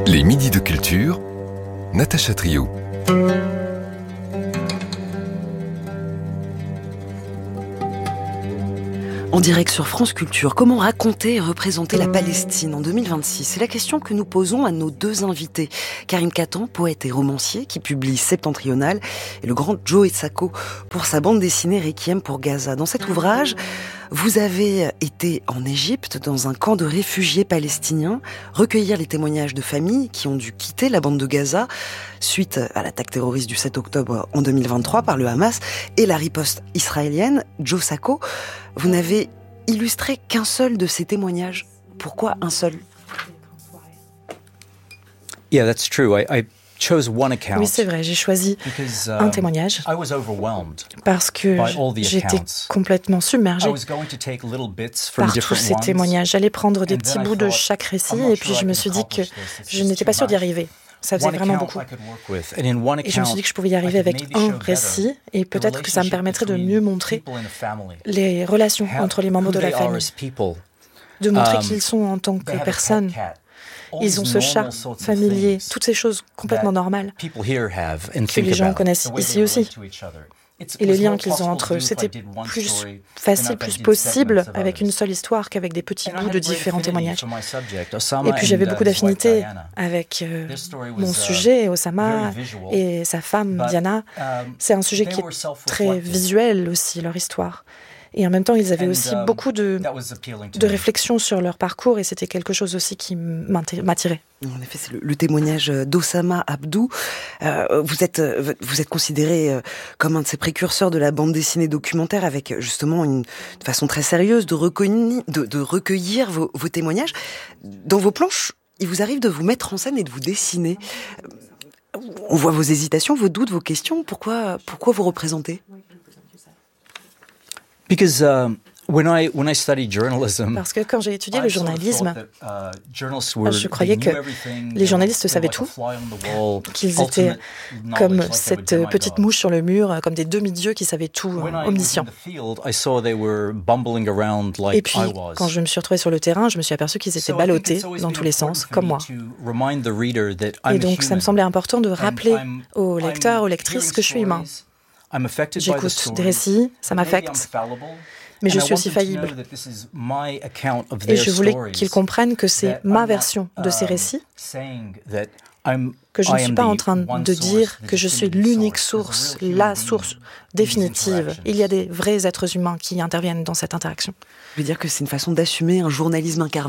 Les Midis de Culture, Natacha Trio. En direct sur France Culture, comment raconter et représenter la Palestine en 2026 ? C'est la question que nous posons à nos deux invités. Karim Katan, poète et romancier, qui publie Septentrional, et le grand Joe Sacco pour sa bande dessinée Requiem pour Gaza. Dans cet ouvrage, vous avez été en Égypte, dans un camp de réfugiés palestiniens, recueillir les témoignages de familles qui ont dû quitter la bande de Gaza suite à l'attaque terroriste du 7 octobre en 2023 par le Hamas et la riposte israélienne. Joe Sacco, vous n'avez illustré qu'un seul de ces témoignages. Pourquoi un seul ? Yeah, that's true. I chose one account. Oui, c'est vrai, j'ai choisi un témoignage parce que j'étais complètement submergée par tous ces témoignages. J'allais prendre des petits bouts de chaque récit et puis je me suis dit que je n'étais pas sûre d'y arriver. Ça faisait vraiment beaucoup. Et je me suis dit que je pouvais y arriver avec un récit et peut-être que ça me permettrait de mieux montrer les relations entre les membres de la famille, de montrer qui ils sont en tant que personnes. Ils ont ce chat familier, toutes ces choses complètement normales que les gens connaissent ici aussi. Et les liens qu'ils ont entre eux, c'était plus facile, plus possible avec une seule histoire qu'avec des petits bouts de différents témoignages. Et puis j'avais beaucoup d'affinités avec mon sujet, Osama, et sa femme, Diana. C'est un sujet qui est très visuel aussi, leur histoire. Et en même temps, ils avaient aussi beaucoup de réflexions sur leur parcours et c'était quelque chose aussi qui m'attirait. En effet, c'est le témoignage d'Osama Abdou. Vous êtes considéré comme un de ces précurseurs de la bande dessinée documentaire avec justement une façon très sérieuse de recueillir vos témoignages. Dans vos planches, il vous arrive de vous mettre en scène et de vous dessiner. On voit vos hésitations, vos doutes, vos questions. Pourquoi vous représentez ? Parce que quand j'ai étudié le journalisme, je croyais que les journalistes savaient tout, qu'ils étaient comme cette petite mouche sur le mur, comme des demi-dieux qui savaient tout, omniscients. Et puis, quand je me suis retrouvée sur le terrain, je me suis aperçue qu'ils étaient ballottés dans tous les sens, comme moi. Et donc, ça me semblait important de rappeler aux lecteurs, aux lectrices que je suis humain. J'écoute des récits, ça m'affecte, mais je suis aussi faillible. Et je voulais qu'ils comprennent que c'est ma version de ces récits, que je ne suis pas en train de dire que je suis l'unique source, la source définitive. Il y a des vrais êtres humains qui interviennent dans cette interaction. Je veux dire que c'est une façon d'assumer un journalisme incarné ?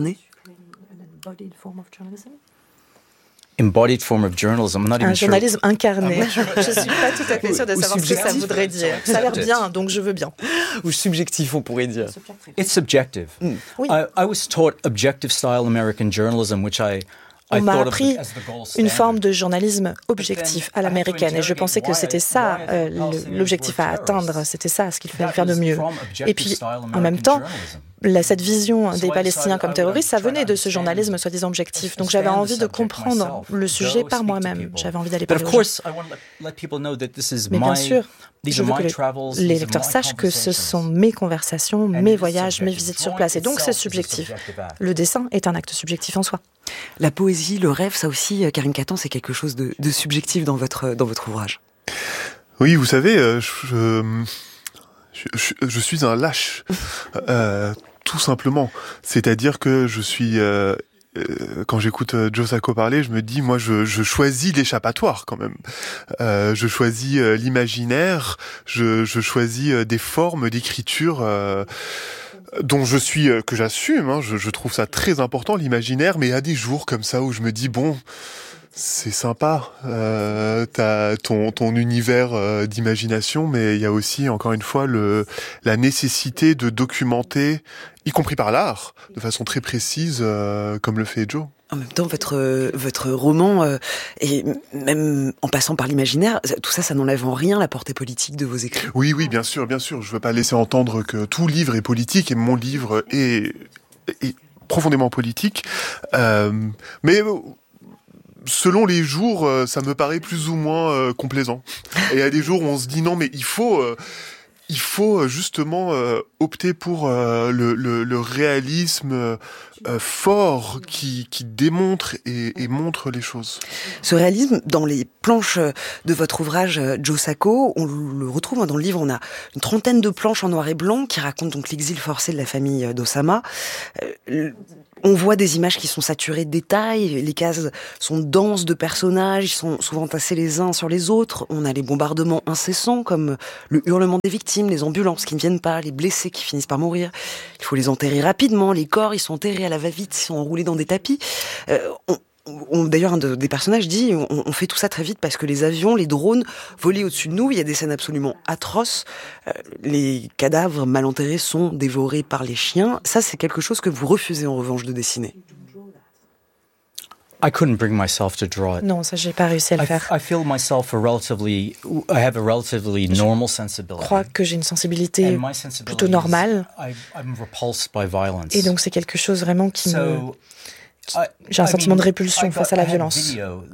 Embodied form of journalism. I'm not even un journalisme sure. incarné. Je ne suis pas tout à fait sûre de savoir ce que ça voudrait dire. Ça a l'air bien, donc je veux bien. Ou subjectif, on pourrait dire. It's subjective. Oui. I was taught objective style American journalism, which on m'a appris une forme de journalisme objectif à l'américaine et je pensais que c'était ça l'objectif à atteindre, c'était ça ce qu'il fallait faire de mieux. Et puis en même temps, cette vision des Palestiniens comme terroristes, ça venait de ce journalisme soi-disant objectif. Donc j'avais envie de comprendre le sujet par moi-même. J'avais envie d'aller parler aux gens. Mais bien sûr, je veux que les lecteurs sachent que ce sont mes conversations, mes voyages, mes visites sur place. Et donc c'est subjectif. Le dessin est un acte subjectif en soi. La poésie, le rêve, ça aussi, Karim Katan, c'est quelque chose de subjectif dans votre ouvrage. Oui, vous savez, je suis un lâche, tout simplement. C'est-à-dire que je suis... quand j'écoute Joe Sacco parler, je me dis, moi, je choisis l'échappatoire quand même. Je choisis l'imaginaire, je choisis des formes d'écriture dont que j'assume. Hein, je trouve ça très important, l'imaginaire, mais il y a des jours comme ça où je me dis, bon... C'est sympa, t'as ton univers d'imagination, mais il y a aussi, encore une fois, la nécessité de documenter, y compris par l'art, de façon très précise, comme le fait Joe. En même temps, votre roman, et même en passant par l'imaginaire, tout ça, ça n'enlève en rien la portée politique de vos écrits. Oui, bien sûr. Je veux pas laisser entendre que tout livre est politique, et mon livre est profondément politique. Mais... selon les jours, ça me paraît plus ou moins complaisant. Et il y a des jours où on se dit non, mais il faut il faut justement opter pour le réalisme fort qui démontre et montre les choses. Ce réalisme, dans les planches de votre ouvrage Joe Sacco, on le retrouve dans le livre, on a une trentaine de planches en noir et blanc qui racontent donc l'exil forcé de la famille d'Osama. On voit des images qui sont saturées de détails, les cases sont denses de personnages, ils sont souvent tassés les uns sur les autres, on a les bombardements incessants comme le hurlement des victimes, les ambulances qui ne viennent pas, les blessés qui finissent par mourir. Il faut les enterrer rapidement, les corps ils sont enterrés à la va-vite, ils sont enroulés dans des tapis. D'ailleurs, un des personnages dit on fait tout ça très vite parce que les avions, les drones volaient au-dessus de nous. Il y a des scènes absolument atroces. Les cadavres mal enterrés sont dévorés par les chiens. Ça, c'est quelque chose que vous refusez en revanche de dessiner. I couldn't bring myself to draw it. Non, ça, j'ai pas réussi à le faire. I feel myself I have a relatively normal sensibility. Je crois que j'ai une sensibilité plutôt normale. I'm repulsed by violence. Et donc, c'est quelque chose vraiment qui me... J'ai un sentiment de répulsion face à la violence.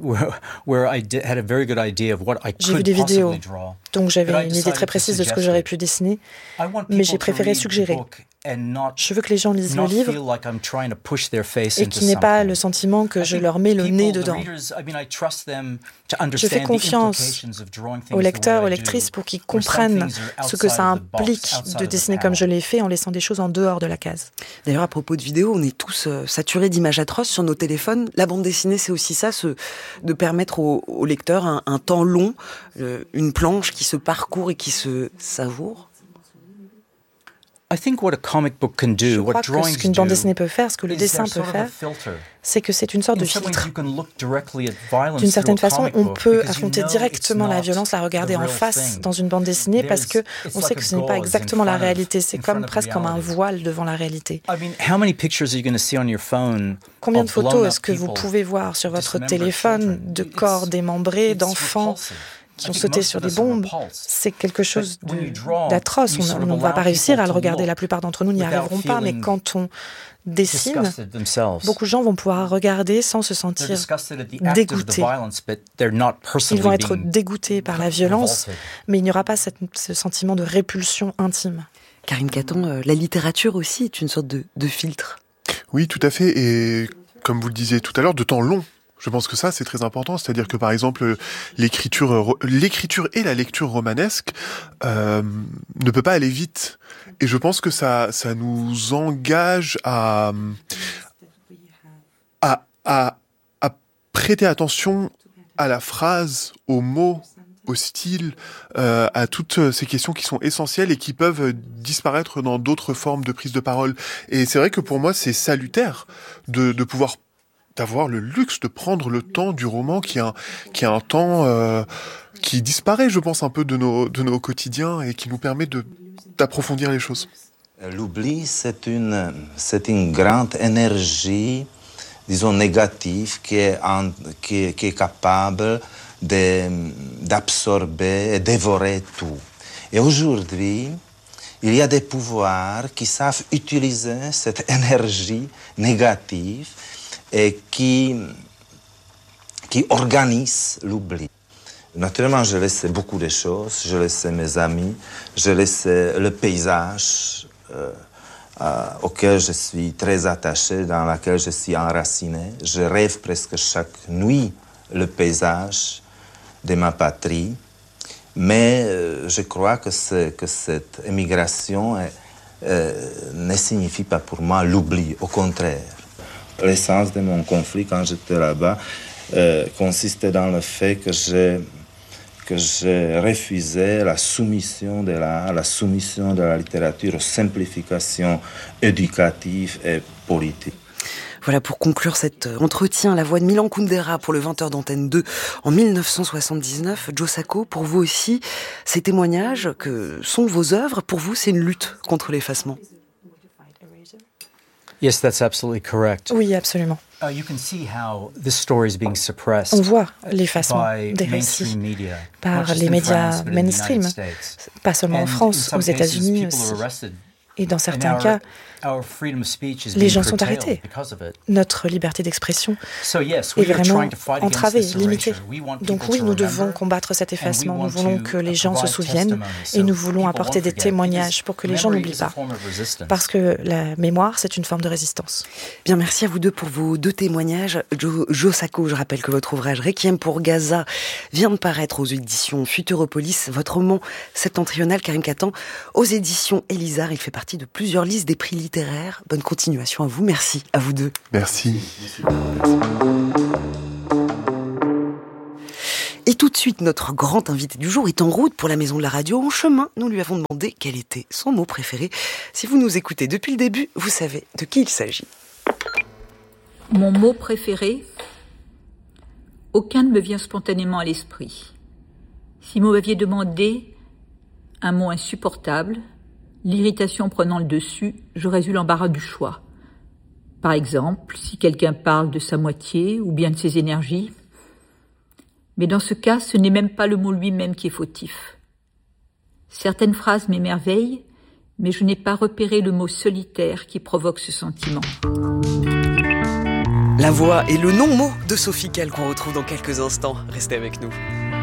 J'ai vu des vidéos, donc j'avais une idée très précise de ce que j'aurais pu dessiner, mais j'ai préféré suggérer. Je veux que les gens lisent le livre et qu'ils n'aient pas le sentiment que je leur mets le nez dedans. Je fais confiance aux lecteurs, aux lectrices pour qu'ils comprennent ce que ça implique de dessiner comme je l'ai fait en laissant des choses en dehors de la case. D'ailleurs, à propos de vidéos, on est tous saturés d'images atroces sur nos téléphones. La bande dessinée, c'est aussi ça, de permettre aux lecteurs un temps long, une planche qui se parcourt et qui se savoure. Je crois que ce qu'une bande dessinée peut faire, ce que le dessin peut faire, c'est que c'est une sorte de filtre. D'une certaine façon, on peut affronter directement la violence, la regarder en face dans une bande dessinée parce que on sait que ce n'est pas exactement la réalité. C'est presque comme un voile devant la réalité. Combien de photos est-ce que vous pouvez voir sur votre téléphone de corps démembrés, d'enfants qui ont sauté sur des bombes? C'est quelque chose d'atroce. On ne va pas réussir à le regarder. La plupart d'entre nous n'y arriveront pas, mais quand on dessine, beaucoup de gens vont pouvoir regarder sans se sentir dégoûtés. Ils vont être dégoûtés par la violence, mais il n'y aura pas ce sentiment de répulsion intime. Karine Caton, la littérature aussi est une sorte de filtre. Oui, tout à fait. Et comme vous le disiez tout à l'heure, de temps long. Je pense que ça, c'est très important. C'est-à-dire que, par exemple, l'écriture et la lecture romanesque ne peut pas aller vite. Et je pense que ça nous engage à prêter attention à la phrase, aux mots, au style, à toutes ces questions qui sont essentielles et qui peuvent disparaître dans d'autres formes de prise de parole. Et c'est vrai que pour moi, c'est salutaire de pouvoir d'avoir le luxe de prendre le temps du roman qui est un temps qui disparaît, je pense, un peu de nos quotidiens et qui nous permet d'approfondir les choses. L'oubli, c'est une grande énergie, disons négative, qui est capable d'absorber et dévorer tout. Et aujourd'hui, il y a des pouvoirs qui savent utiliser cette énergie négative et qui organise l'oubli. Naturellement, je laisse beaucoup de choses, je laisse mes amis, je laisse le paysage auquel je suis très attaché, dans lequel je suis enraciné. Je rêve presque chaque nuit le paysage de ma patrie, mais je crois que cette émigration ne signifie pas pour moi l'oubli, au contraire. L'essence de mon conflit quand j'étais là-bas consistait dans le fait que j'ai refusé la soumission de l'art, la soumission de la littérature aux simplifications éducatives et politiques. Voilà pour conclure cet entretien, la voix de Milan Kundera pour le 20h d'Antenne 2 en 1979. Joe Sacco, pour vous aussi, ces témoignages que sont vos œuvres, pour vous, c'est une lutte contre l'effacement. Yes, that's absolutely correct. Oui, absolument. You can see how this story is being suppressed. On voit l'effacement des récits par les médias mainstream, pas seulement en France, aux États-Unis aussi. Et dans certains cas, les gens sont arrêtés. Notre liberté d'expression est vraiment entravée, limitée. Donc oui, nous devons combattre cet effacement. Nous voulons que les gens se souviennent et nous voulons apporter des témoignages pour que les gens n'oublient pas. Parce que la mémoire, c'est une forme de résistance. Bien, merci à vous deux pour vos 2 témoignages. Jo Sacco, je rappelle que votre ouvrage Requiem pour Gaza vient de paraître aux éditions Futuropolis. Votre roman septentrional, Karim Katan, aux éditions Elisard. Il fait partie de plusieurs listes des prix littéraires. Bonne continuation à vous. Merci à vous deux. Merci. Et tout de suite, notre grand invité du jour est en route pour la Maison de la Radio. En chemin, nous lui avons demandé quel était son mot préféré. Si vous nous écoutez depuis le début, vous savez de qui il s'agit. Mon mot préféré, aucun ne me vient spontanément à l'esprit. Si vous m'aviez demandé un mot insupportable, l'irritation prenant le dessus, j'aurais eu l'embarras du choix. Par exemple, si quelqu'un parle de sa moitié ou bien de ses énergies. Mais dans ce cas, ce n'est même pas le mot lui-même qui est fautif. Certaines phrases m'émerveillent, mais je n'ai pas repéré le mot solitaire qui provoque ce sentiment. La voix et le non-mot de Sophie Calle qu'on retrouve dans quelques instants. Restez avec nous.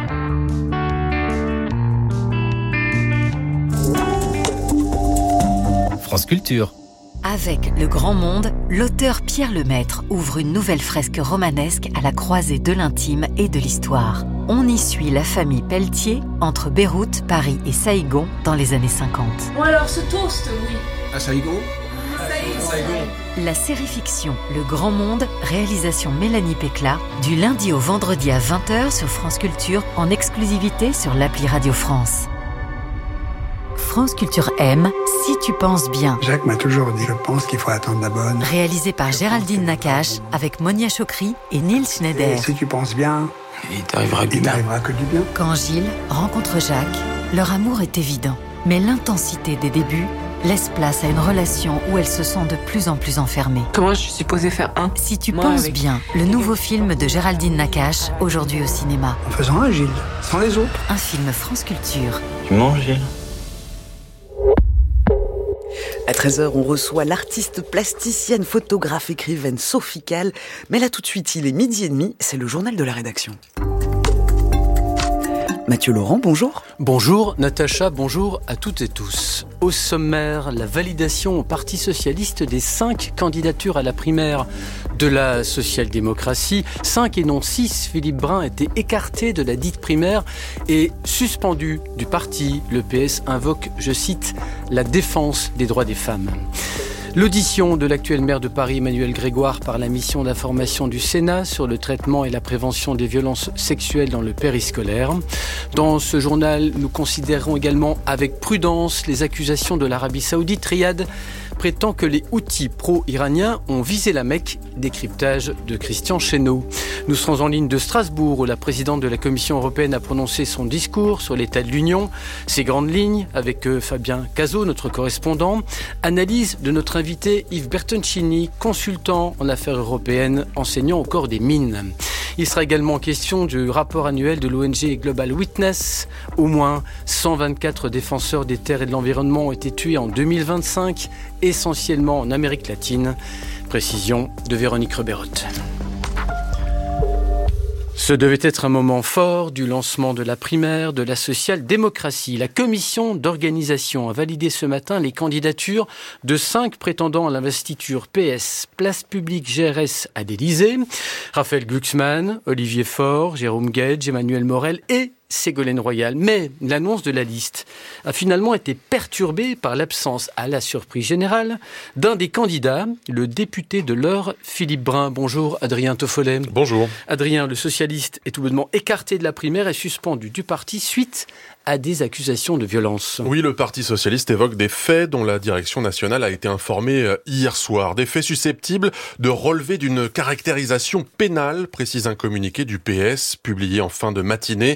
France Culture. Avec Le Grand Monde, l'auteur Pierre Lemaître ouvre une nouvelle fresque romanesque à la croisée de l'intime et de l'histoire. On y suit la famille Pelletier entre Beyrouth, Paris et Saïgon dans les années 50. Bon alors ce toast, oui. À Saïgon ? Saïgon. La série fiction Le Grand Monde, réalisation Mélanie Pécla, du lundi au vendredi à 20h sur France Culture, en exclusivité sur l'appli Radio France. France Culture aime Si tu penses bien. Jacques m'a toujours dit, je pense qu'il faut attendre la bonne. Réalisé par Géraldine Nakache, avec Monia Chokri et Neil Schneider. Et si tu penses bien, il t'arrivera que du bien. Quand Gilles rencontre Jacques, leur amour est évident. Mais l'intensité des débuts laisse place à une relation où elle se sent de plus en plus enfermée. Comment je suis supposée faire un ? Si tu penses bien, le nouveau film de Géraldine Nakache, aujourd'hui au cinéma. En faisant un Gilles, sans les autres. Un film France Culture. Tu manges, Gilles ? À 13h, on reçoit l'artiste plasticienne, photographe, écrivaine Sophie Calle. Mais là, tout de suite, il est 12h30, c'est le journal de la rédaction. Mathieu Laurent, bonjour. Bonjour Natacha, bonjour à toutes et tous. Au sommaire, la validation au Parti Socialiste des 5 candidatures à la primaire de la social-démocratie. 5 et non 6, Philippe Brun était écarté de la dite primaire et suspendu du parti. Le PS invoque, je cite, la défense des droits des femmes. L'audition de l'actuel maire de Paris, Emmanuel Grégoire, par la mission d'information du Sénat sur le traitement et la prévention des violences sexuelles dans le périscolaire. Dans ce journal, nous considérons également avec prudence les accusations de l'Arabie Saoudite. Riyad prétend que les Houthis pro-iraniens ont visé la Mecque. Décryptage de Christian Chesneau. Nous serons en ligne de Strasbourg où la présidente de la Commission européenne a prononcé son discours sur l'état de l'Union, ses grandes lignes avec Fabien Cazot, notre correspondant. Analyse de notre invité Yves Bertoncini, consultant en affaires européennes, enseignant au corps des mines. Il sera également question du rapport annuel de l'ONG Global Witness. Au moins 124 défenseurs des terres et de l'environnement ont été tués en 2025, essentiellement en Amérique latine. Précision de Véronique Reberotte. Ce devait être un moment fort du lancement de la primaire de la social-démocratie. La commission d'organisation a validé ce matin les candidatures de 5 prétendants à l'investiture PS, Place Publique GRS à l'Élysée. Raphaël Glucksmann, Olivier Faure, Jérôme Guedj, Emmanuel Morel et Ségolène Royal. Mais l'annonce de la liste a finalement été perturbée par l'absence, à la surprise générale, d'un des candidats, le député de l'Eure, Philippe Brun. Bonjour Adrien Toffolet. Bonjour. Adrien, le socialiste est tout bonnement écarté de la primaire et suspendu du parti suite à des accusations de violence. Oui, le Parti socialiste évoque des faits dont la direction nationale a été informée hier soir. Des faits susceptibles de relever d'une caractérisation pénale, précise un communiqué du PS publié en fin de matinée.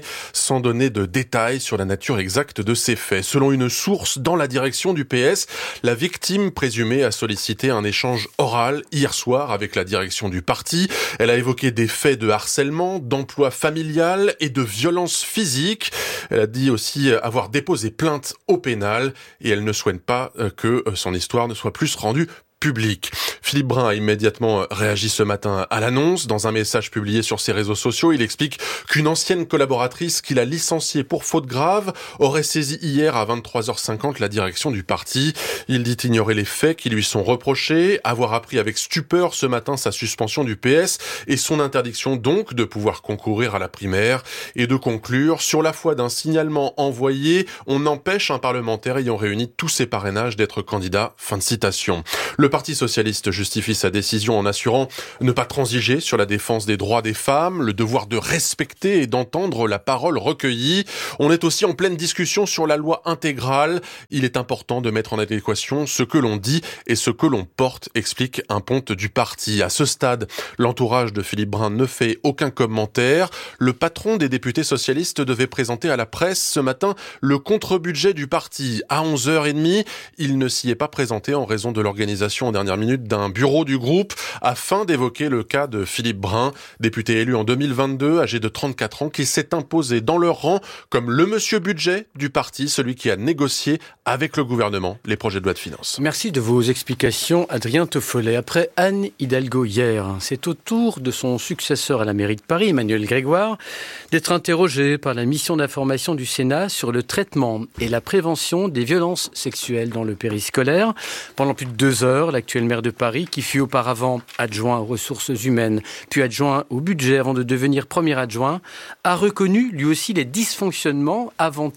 sans donner de détails sur la nature exacte de ces faits. Selon une source dans la direction du PS, la victime présumée a sollicité un échange oral hier soir avec la direction du parti. Elle a évoqué des faits de harcèlement, d'emploi familial et de violence physique. Elle a dit aussi avoir déposé plainte au pénal et elle ne souhaite pas que son histoire ne soit plus rendue public. Philippe Brun a immédiatement réagi ce matin à l'annonce. Dans un message publié sur ses réseaux sociaux, il explique qu'une ancienne collaboratrice qu'il a licenciée pour faute grave aurait saisi hier à 23h50 la direction du parti. Il dit ignorer les faits qui lui sont reprochés, avoir appris avec stupeur ce matin sa suspension du PS et son interdiction donc de pouvoir concourir à la primaire et de conclure sur la foi d'un signalement envoyé, on empêche un parlementaire ayant réuni tous ses parrainages d'être candidat. Fin de citation. Le Parti socialiste justifie sa décision en assurant ne pas transiger sur la défense des droits des femmes, le devoir de respecter et d'entendre la parole recueillie. On est aussi en pleine discussion sur la loi intégrale. Il est important de mettre en adéquation ce que l'on dit et ce que l'on porte, explique un ponte du parti. À ce stade, l'entourage de Philippe Brun ne fait aucun commentaire. Le patron des députés socialistes devait présenter à la presse ce matin le contre-budget du parti à 11h30. Il ne s'y est pas présenté en raison de l'organisation en dernière minute d'un bureau du groupe afin d'évoquer le cas de Philippe Brun, député élu en 2022, âgé de 34 ans, qui s'est imposé dans leur rang comme le monsieur budget du parti, celui qui a négocié avec le gouvernement les projets de loi de finances. Merci de vos explications, Adrien Toffolet. Après Anne Hidalgo hier, c'est au tour de son successeur à la mairie de Paris, Emmanuel Grégoire, d'être interrogé par la mission d'information du Sénat sur le traitement et la prévention des violences sexuelles dans le périscolaire. Pendant plus de 2 heures, l'actuel maire de Paris, qui fut auparavant adjoint aux ressources humaines, puis adjoint au budget avant de devenir premier adjoint, a reconnu lui aussi les dysfonctionnements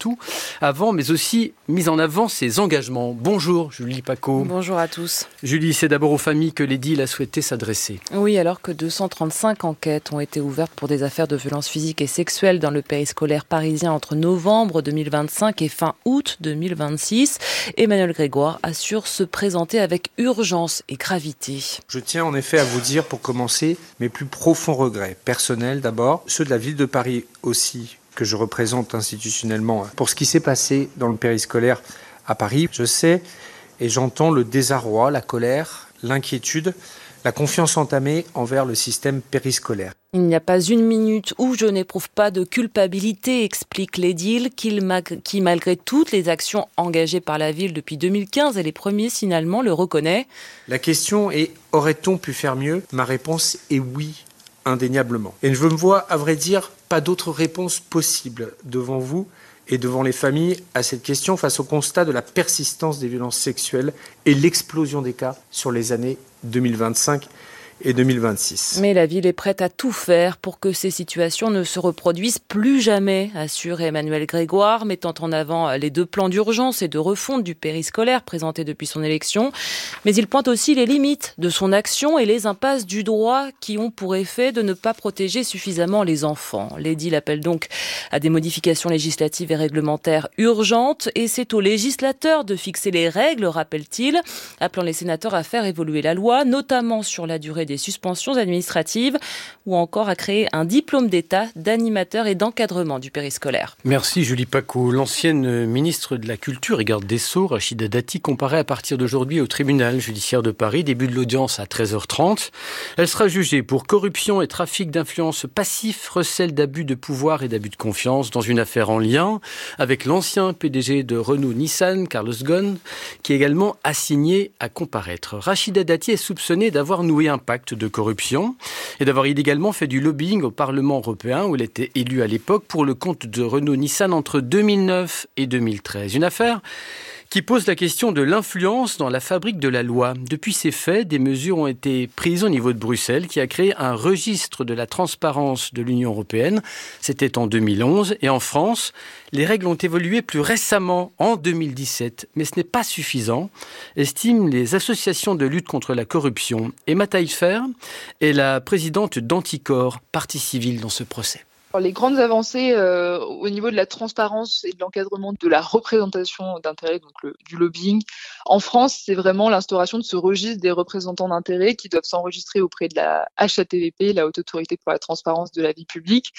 mais aussi mis en avant ses engagements. Bonjour Julie Pacaud. Bonjour à tous. Julie, c'est d'abord aux familles que l'édile a souhaité s'adresser. Oui, alors que 235 enquêtes ont été ouvertes pour des affaires de violences physiques et sexuelles dans le périscolaire parisien entre novembre 2025 et fin août 2026, Emmanuel Grégoire assure se présenter avec urgence et gravité. Je tiens en effet à vous dire pour commencer mes plus profonds regrets, personnels d'abord, ceux de la ville de Paris aussi, que je représente institutionnellement, pour ce qui s'est passé dans le périscolaire à Paris. Je sais et j'entends le désarroi, la colère, l'inquiétude, la confiance entamée envers le système périscolaire. Il n'y a pas une minute où je n'éprouve pas de culpabilité, explique l'édile, qui malgré toutes les actions engagées par la ville depuis 2015 et les premiers signalements le reconnaît. La question est, aurait-on pu faire mieux ? Ma réponse est oui, indéniablement. Et je me vois, à vrai dire, pas d'autre réponse possible devant vous et devant les familles à cette question face au constat de la persistance des violences sexuelles et l'explosion des cas sur les années 2025 et 2026. Mais la ville est prête à tout faire pour que ces situations ne se reproduisent plus jamais, assure Emmanuel Grégoire, mettant en avant les 2 plans d'urgence et de refonte du périscolaire présentés depuis son élection. Mais il pointe aussi les limites de son action et les impasses du droit qui ont pour effet de ne pas protéger suffisamment les enfants. L'édile appelle donc à des modifications législatives et réglementaires urgentes et c'est aux législateurs de fixer les règles, rappelle-t-il, appelant les sénateurs à faire évoluer la loi, notamment sur la durée des suspensions administratives ou encore à créer un diplôme d'État d'animateur et d'encadrement du périscolaire. Merci Julie Pacaud. L'ancienne ministre de la Culture et garde des Sceaux, Rachida Dati, comparaît à partir d'aujourd'hui au tribunal judiciaire de Paris. Début de l'audience à 13h30. Elle sera jugée pour corruption et trafic d'influence passif, recel d'abus de pouvoir et d'abus de confiance dans une affaire en lien avec l'ancien PDG de Renault-Nissan, Carlos Ghosn, qui est également assigné à comparaître. Rachida Dati est soupçonnée d'avoir noué un pacte de corruption et d'avoir illégalement fait du lobbying au Parlement européen où elle était élue à l'époque pour le compte de Renault-Nissan entre 2009 et 2013. Une affaire qui pose la question de l'influence dans la fabrique de la loi. Depuis ces faits, des mesures ont été prises au niveau de Bruxelles qui a créé un registre de la transparence de l'Union européenne. C'était en 2011 et en France, les règles ont évolué plus récemment en 2017. Mais ce n'est pas suffisant, estiment les associations de lutte contre la corruption. Emma Taillefer est la présidente d'Anticor, partie civile dans ce procès. Les grandes avancées au niveau de la transparence et de l'encadrement de la représentation d'intérêts, donc du lobbying, en France, c'est vraiment l'instauration de ce registre des représentants d'intérêts qui doivent s'enregistrer auprès de la HATVP, la Haute Autorité pour la transparence de la vie publique.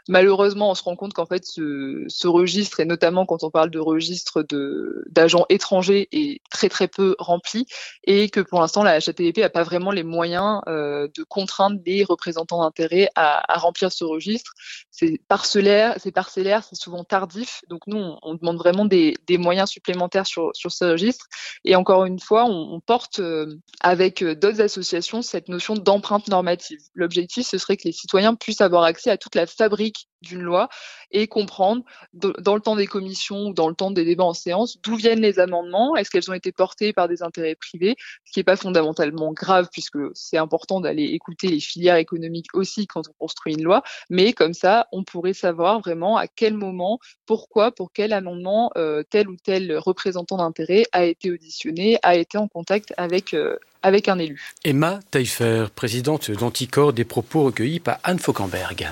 Malheureusement, on se rend compte qu'en fait, ce registre, et notamment quand on parle de registre d'agents étrangers, est très très peu rempli, et que pour l'instant, la HATVP n'a pas vraiment les moyens de contraindre les représentants d'intérêt à remplir ce registre. C'est parcellaire, c'est souvent tardif. Donc nous, on demande vraiment des moyens supplémentaires sur ce registre. Et encore une fois, on porte avec d'autres associations cette notion d'empreinte normative. L'objectif, ce serait que les citoyens puissent avoir accès à toute la fabrique d'une loi et comprendre dans le temps des commissions ou dans le temps des débats en séance d'où viennent les amendements, est-ce qu'elles ont été portées par des intérêts privés, ce qui n'est pas fondamentalement grave puisque c'est important d'aller écouter les filières économiques aussi quand on construit une loi, mais comme ça on pourrait savoir vraiment à quel moment, pourquoi, pour quel amendement tel ou tel représentant d'intérêt a été auditionné, a été en contact avec un élu. Emma Taillefer, présidente d'Anticor, des propos recueillis par Anne Fauquemberg.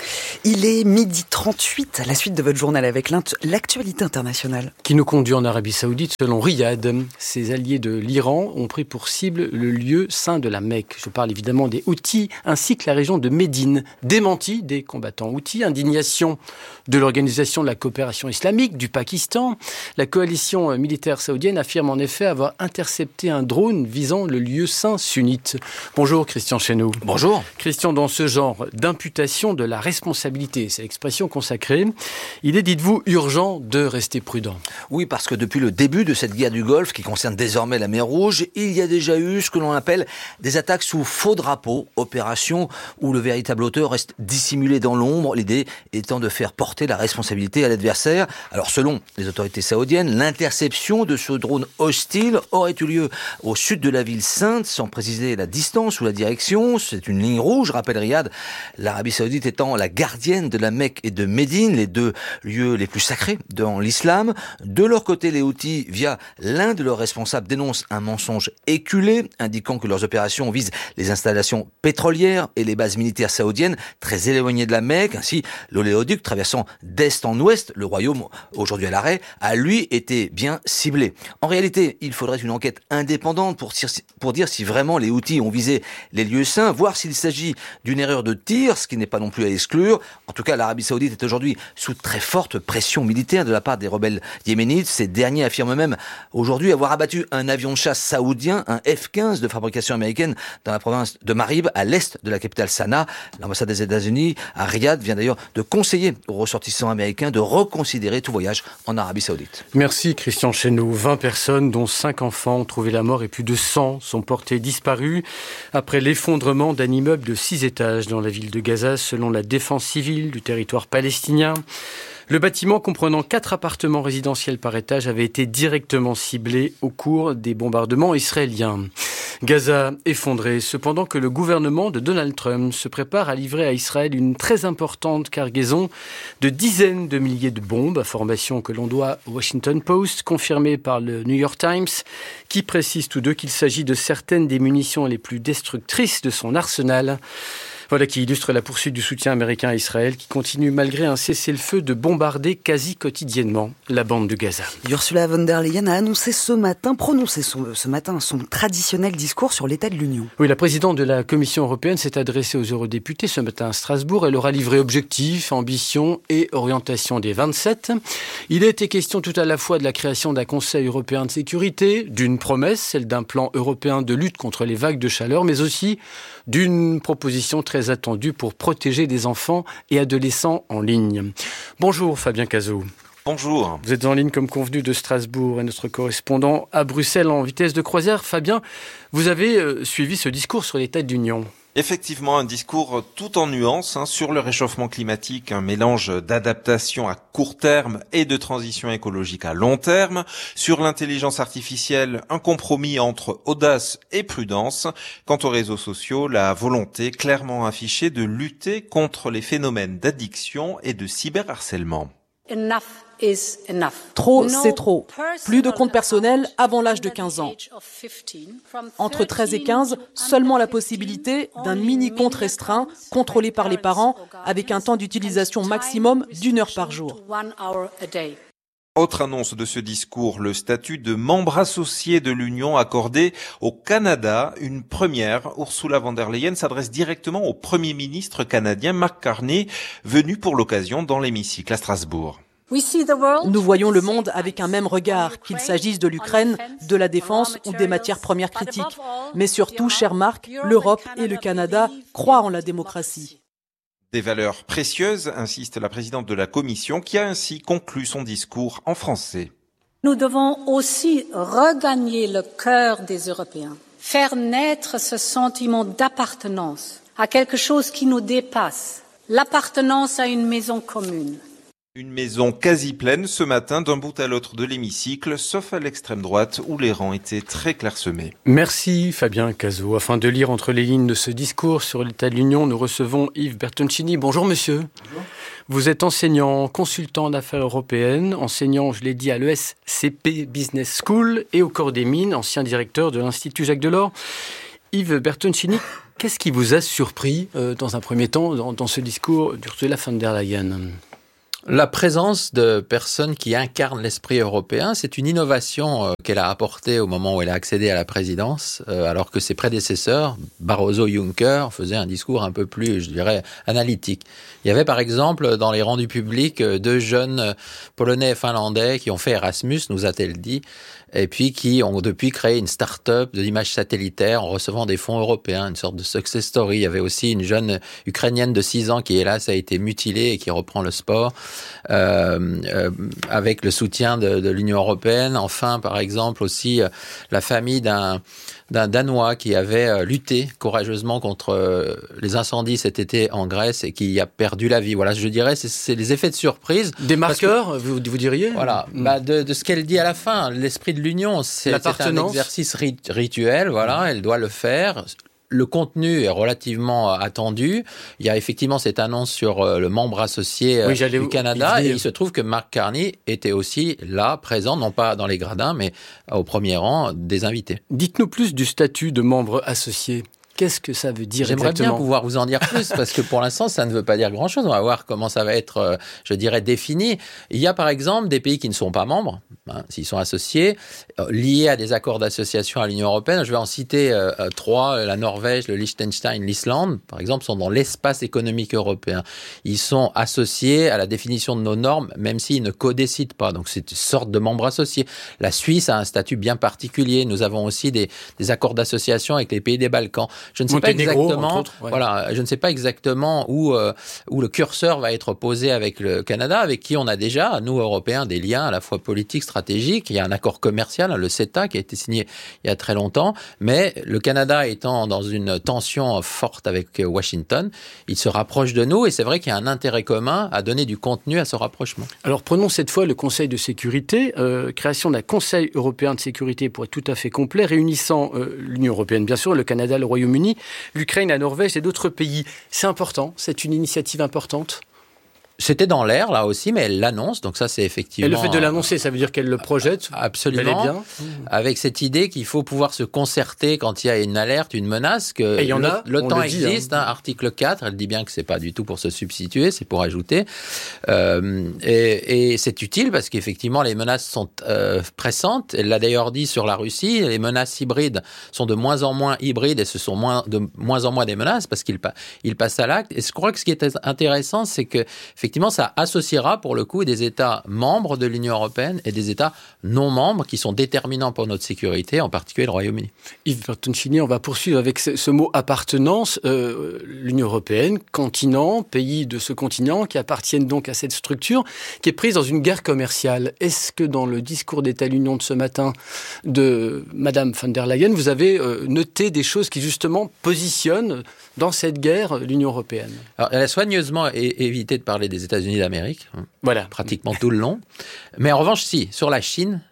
Il est 12h38 à la suite de votre journal avec l'actualité internationale. Qui nous conduit en Arabie Saoudite selon Riyad. Ses alliés de l'Iran ont pris pour cible le lieu saint de la Mecque. Je parle évidemment des Houthis ainsi que la région de Médine. Démenti des combattants Houthis, indignation de l'Organisation de la coopération islamique du Pakistan. La coalition militaire saoudienne affirme en effet avoir intercepté un drone visant le lieu saint sunnite. Bonjour Christian Chesneau. Bonjour. Christian, dans ce genre d'imputation de la responsabilité, c'est l'expression consacrée, il est, dites-vous, urgent de rester prudent. Oui, parce que depuis le début de cette guerre du Golfe, qui concerne désormais la mer Rouge, il y a déjà eu ce que l'on appelle des attaques sous faux drapeau, opération où le véritable auteur reste dissimulé dans l'ombre, l'idée étant de faire porter la responsabilité à l'adversaire. Alors selon les autorités saoudiennes, l'interception de ce drone hostile aurait eu lieu au sud de la ville sainte, sans préciser la distance ou la direction. C'est une ligne rouge, rappelle Riyad, l'Arabie Saoudite étant la gardienne de la Mecque et de Médine, les deux lieux les plus sacrés dans l'islam. De leur côté, les Houthis, via l'un de leurs responsables, dénoncent un mensonge éculé, indiquant que leurs opérations visent les installations pétrolières et les bases militaires saoudiennes très éloignées de la Mecque. Ainsi, l'oléoduc traversant d'est en ouest le royaume, aujourd'hui à l'arrêt, a lui été bien ciblé. En réalité, il faudrait une enquête indépendante pour dire si vraiment les Houthis ont visé les lieux saints, voir s'il s'agit d'une erreur de tir, ce qui n'est pas non plus à exclure. En tout cas, l'Arabie Saoudite est aujourd'hui sous très forte pression militaire de la part des rebelles yéménites. Ces derniers affirment même aujourd'hui avoir abattu un avion de chasse saoudien, un F-15 de fabrication américaine, dans la province de Marib, à l'est de la capitale Sanaa. L'ambassade des États-Unis à Riyad vient d'ailleurs de conseiller aux ressortissants américains de reconsidérer tout voyage en Arabie Saoudite. Merci Christian Chesneau. 20 personnes, dont 5 enfants, ont trouvé la mort et plus de 100 sont portés disparus après l'effondrement d'un immeuble de 6 étages dans la ville de Gaza, selon la défense civile du territoire palestinien. Le bâtiment, comprenant 4 appartements résidentiels par étage, avait été directement ciblé au cours des bombardements israéliens. Gaza effondré, cependant que le gouvernement de Donald Trump se prépare à livrer à Israël une très importante cargaison de dizaines de milliers de bombes, information que l'on doit au Washington Post, confirmée par le New York Times, qui précise tous deux qu'il s'agit de certaines des munitions les plus destructrices de son arsenal. Voilà qui illustre la poursuite du soutien américain à Israël, qui continue malgré un cessez-le-feu de bombarder quasi quotidiennement la bande de Gaza. Ursula von der Leyen a annoncé prononcé ce matin son traditionnel discours sur l'état de l'Union. Oui, la présidente de la Commission européenne s'est adressée aux eurodéputés ce matin à Strasbourg. Elle aura livré objectifs, ambitions et orientations des 27. Il a été question tout à la fois de la création d'un Conseil européen de sécurité, d'une promesse, celle d'un plan européen de lutte contre les vagues de chaleur, mais aussi d'une proposition très attendue pour protéger des enfants et adolescents en ligne. Bonjour Fabien Cazot. Bonjour. Vous êtes en ligne comme convenu de Strasbourg et notre correspondant à Bruxelles en vitesse de croisière. Fabien, vous avez suivi ce discours sur l'état de l'Union. Effectivement, un discours tout en nuances sur le réchauffement climatique, un mélange d'adaptation à court terme et de transition écologique à long terme. Sur l'intelligence artificielle, un compromis entre audace et prudence. Quant aux réseaux sociaux, la volonté clairement affichée de lutter contre les phénomènes d'addiction et de cyberharcèlement. Trop, c'est trop. Plus de compte personnel avant l'âge de 15 ans. Entre 13 et 15, seulement la possibilité d'un mini-compte restreint, contrôlé par les parents, avec un temps d'utilisation maximum d'1 heure par jour. Autre annonce de ce discours, le statut de membre associé de l'Union accordé au Canada. Une première, Ursula von der Leyen s'adresse directement au Premier ministre canadien Mark Carney, venu pour l'occasion dans l'hémicycle à Strasbourg. Nous voyons le monde avec un même regard, qu'il s'agisse de l'Ukraine, de la défense ou des matières premières critiques. Mais surtout, cher Marc, l'Europe et le Canada croient en la démocratie. Des valeurs précieuses, insiste la présidente de la Commission, qui a ainsi conclu son discours en français. Nous devons aussi regagner le cœur des Européens, faire naître ce sentiment d'appartenance à quelque chose qui nous dépasse, l'appartenance à une maison commune. Une maison quasi pleine ce matin d'un bout à l'autre de l'hémicycle, sauf à l'extrême droite où les rangs étaient très clairsemés. Merci Fabien Cazot. Afin de lire entre les lignes de ce discours sur l'état de l'Union, nous recevons Yves Bertoncini. Bonjour monsieur. Bonjour. Vous êtes enseignant, consultant en affaires européennes, enseignant, je l'ai dit, à l'ESCP Business School et au Corps des Mines, ancien directeur de l'Institut Jacques Delors. Yves Bertoncini, qu'est-ce qui vous a surpris dans un premier temps dans ce discours d'Ursula von der Leyen ? La présence de personnes qui incarnent l'esprit européen, c'est une innovation qu'elle a apportée au moment où elle a accédé à la présidence, alors que ses prédécesseurs, Barroso, Juncker, faisaient un discours un peu plus, je dirais, analytique. Il y avait par exemple dans les rangs du public 2 jeunes Polonais et Finlandais qui ont fait Erasmus, nous a-t-elle dit, et puis qui ont depuis créé une start-up de l'image satellitaire en recevant des fonds européens, une sorte de success story. Il y avait aussi une jeune Ukrainienne de 6 ans qui, hélas, a été mutilée et qui reprend le sport avec le soutien de l'Union européenne. Enfin, par exemple, aussi la famille d'un Danois qui avait lutté courageusement contre les incendies cet été en Grèce et qui a perdu la vie. Voilà, je dirais, c'est les effets de surprise. Des marqueurs, vous diriez ? Voilà, de ce qu'elle dit à la fin, l'esprit de l'Union, c'est un exercice rituel, voilà, elle doit le faire. Le contenu est relativement attendu. Il y a effectivement cette annonce sur le membre associé du Canada. Et il se trouve que Mark Carney était aussi là, présent, non pas dans les gradins, mais au premier rang des invités. Dites-nous plus du statut de membre associé. Qu'est-ce que ça veut dire exactement ? J'aimerais bien pouvoir vous en dire plus, parce que pour l'instant, ça ne veut pas dire grand-chose. On va voir comment ça va être, je dirais, défini. Il y a par exemple des pays qui ne sont pas membres, s'ils sont associés, liés à des accords d'association à l'Union européenne. Je vais en citer 3, la Norvège, le Liechtenstein, l'Islande, par exemple, sont dans l'espace économique européen. Ils sont associés à la définition de nos normes, même s'ils ne codécident pas. Donc c'est une sorte de membre associé. La Suisse a un statut bien particulier. Nous avons aussi des accords d'association avec les pays des Balkans. Je ne sais pas exactement, autres, ouais. Voilà, je ne sais pas exactement où le curseur va être posé avec le Canada, avec qui on a déjà, nous Européens, des liens à la fois politiques, stratégiques. Il y a un accord commercial, le CETA, qui a été signé il y a très longtemps. Mais le Canada étant dans une tension forte avec Washington, il se rapproche de nous et c'est vrai qu'il y a un intérêt commun à donner du contenu à ce rapprochement. Alors prenons cette fois le Conseil de sécurité, création d'un Conseil européen de sécurité pour être tout à fait complet, réunissant l'Union européenne, bien sûr, le Canada, le Royaume-Uni, l'Ukraine, la Norvège et d'autres pays. C'est important, c'est une initiative importante. C'était dans l'air, là aussi, mais elle l'annonce, donc ça, c'est effectivement... Et le fait de l'annoncer, ça veut dire qu'elle le projette. Absolument. Bien. Avec cette idée qu'il faut pouvoir se concerter quand il y a une alerte, une menace, que l'OTAN existe, article 4, elle dit bien que c'est pas du tout pour se substituer, c'est pour ajouter. Et c'est utile parce qu'effectivement, les menaces sont pressantes. Elle l'a d'ailleurs dit sur la Russie, les menaces hybrides sont de moins en moins hybrides et ce sont de moins en moins des menaces parce qu'ils passent à l'acte. Et je crois que ce qui est intéressant, c'est que effectivement, ça associera pour le coup des États membres de l'Union européenne et des États non membres qui sont déterminants pour notre sécurité, en particulier le Royaume-Uni. Yves Bertoncini, on va poursuivre avec ce mot appartenance. L'Union européenne, continent, pays de ce continent qui appartiennent donc à cette structure qui est prise dans une guerre commerciale. Est-ce que dans le discours d'État de l'Union de ce matin de Madame von der Leyen, vous avez noté des choses qui justement positionnent dans cette guerre l'Union européenne ? Alors, elle a soigneusement évité de parler des États-Unis d'Amérique, voilà, pratiquement tout le long. Mais en revanche, si, sur la Chine,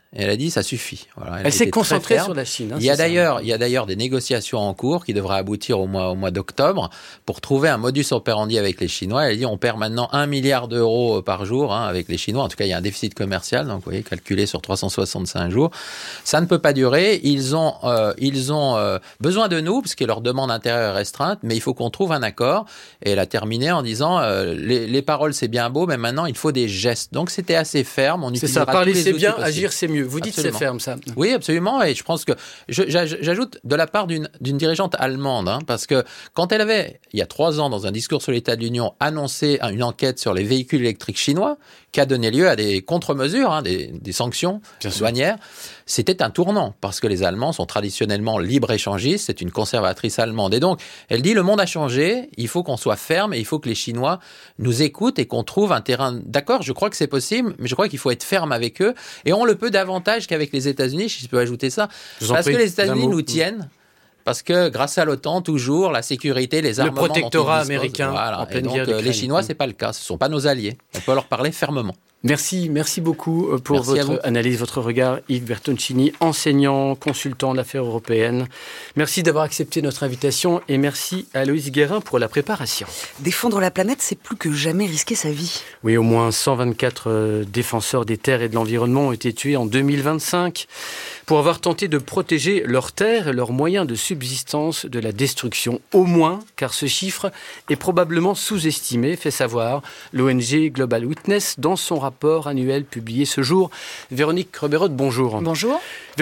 Et elle a dit, ça suffit. Voilà, elle s'est concentrée sur la Chine. Il y a d'ailleurs des négociations en cours qui devraient aboutir au mois d'octobre pour trouver un modus operandi avec les Chinois. Elle a dit, on perd maintenant 1 milliard d'euros par jour avec les Chinois. En tout cas, il y a un déficit commercial, donc vous voyez, calculé sur 365 jours. Ça ne peut pas durer. Ils ont besoin de nous, parce que leur demande intérieure est restreinte, mais il faut qu'on trouve un accord. Et elle a terminé en disant, les paroles, c'est bien beau, mais maintenant, il faut des gestes. Donc, c'était assez ferme. On c'est ça, parler, c'est bien, agir, c'est mieux. Vous dites absolument. C'est ferme, ça. Oui, absolument. Et je pense que j'ajoute de la part d'une dirigeante allemande, parce que quand elle avait, il y a 3 ans, dans un discours sur l'état de l'Union, annoncé une enquête sur les véhicules électriques chinois, qui a donné lieu à des contre-mesures, des sanctions douanières, c'était un tournant, parce que les Allemands sont traditionnellement libre-échangistes, c'est une conservatrice allemande. Et donc, elle dit, le monde a changé, il faut qu'on soit ferme, et il faut que les Chinois nous écoutent et qu'on trouve un terrain d'accord. Je crois que c'est possible, mais je crois qu'il faut être ferme avec eux, et on le peut davantage qu'avec les États-Unis, si je peux ajouter ça, parce que les États-Unis nous tiennent. Parce que grâce à l'OTAN, toujours, la sécurité, les armements... Le protectorat américain. Voilà. En pleine guerre d'Ukraine. Les Chinois, c'est pas le cas. Ce ne sont pas nos alliés. On peut leur parler fermement. Merci beaucoup pour votre analyse, votre regard, Yves Bertoncini, enseignant, consultant d'affaires européennes. Merci d'avoir accepté notre invitation et merci à Loïs Guérin pour la préparation. Défendre la planète, c'est plus que jamais risquer sa vie. Oui, au moins 124 défenseurs des terres et de l'environnement ont été tués en 2025 pour avoir tenté de protéger leurs terres et leurs moyens de subsistance de la destruction. Au moins, car ce chiffre est probablement sous-estimé, fait savoir l'ONG Global Witness dans son rapport annuel publié ce jour. Véronique Reberotte, bonjour. Bonjour.